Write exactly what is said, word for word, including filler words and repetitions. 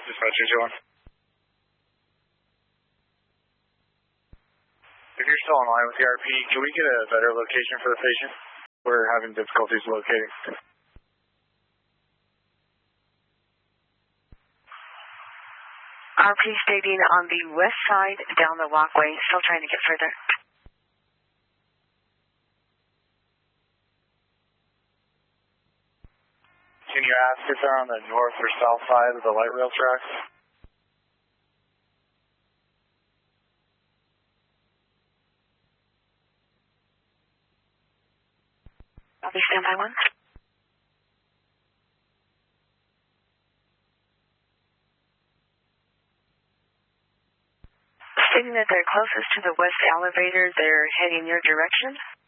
Dispatcher John. If you're still online with the R P, can we get a better location for the patient? We're having difficulties locating. R P stating on the west side down the walkway, still trying to get further. Can you ask if they're on the north or south side of the light rail tracks? I'll be standby one. Stating that they're closest to the west elevator, they're heading your direction.